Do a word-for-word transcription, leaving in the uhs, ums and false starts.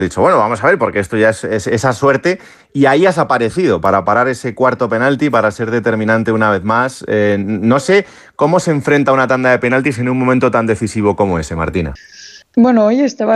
He dicho, bueno, vamos a ver, porque esto ya es, es esa suerte, y ahí has aparecido para parar ese cuarto penalti, para ser determinante una vez más. Eh, no sé cómo se enfrenta una tanda de penaltis en un momento tan decisivo como ese, Martina. Bueno, hoy estaba